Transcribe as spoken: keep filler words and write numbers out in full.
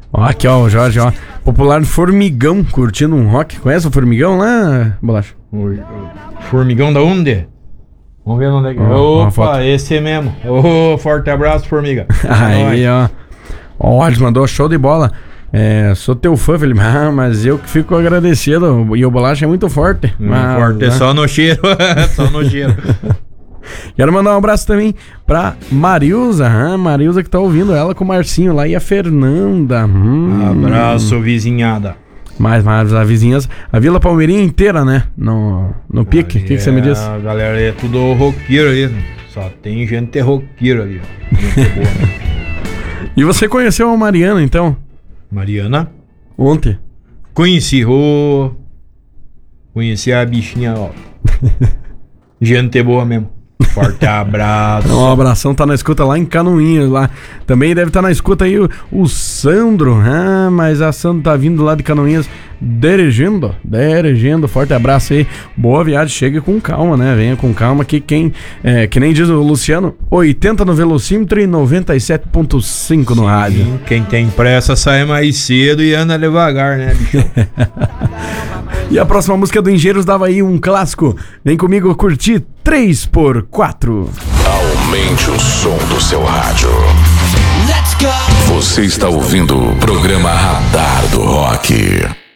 Ó, aqui, ó, o Jorge, ó. Popular Formigão, curtindo um rock. Conhece o Formigão lá, Bolacha? O Formigão da onde? Vamos ver onde é que... Ó, Opa, esse mesmo. Ô, oh, forte abraço, Formiga. Aí, ó. Ó, ele mandou show de bola. É, sou teu fã, Felipe. Ah, mas eu que fico agradecido. E o Bolacha é muito forte. Hum, mas, forte, é só no cheiro. Só no cheiro. Quero mandar um abraço também pra Marilza. Ah, Marilza que tá ouvindo ela com o Marcinho lá e a Fernanda. Hum. Abraço, vizinhada. Mais, mais, a vizinhança. A Vila Palmeirinha inteira, né? No, no pique. O que, que você me diz? A galera é tudo roqueiro aí. Só tem gente roqueiro ali. Gente boa, né? E você conheceu a Mariana, então? Mariana? Ontem. Conheci, ô. Conheci a bichinha, ó. Gente boa mesmo. Forte abraço. Um abração, tá na escuta lá em Canoinhas lá. Também deve estar tá na escuta aí o, o Sandro. Ah, mas a Sandro tá vindo lá de Canoinhas dirigindo, dirigindo. Forte abraço aí. Boa viagem, chega com calma, né? Venha com calma que quem, é, que nem diz o Luciano, oitenta no velocímetro e noventa e sete ponto cinco no rádio. Sim, quem tem pressa sai mais cedo e anda devagar, né, bicho? E a próxima música do Engenheiros dava aí um clássico. Vem comigo curtir três por quatro. Aumente o som do seu rádio. Let's go! Você está ouvindo o programa Radar do Rock.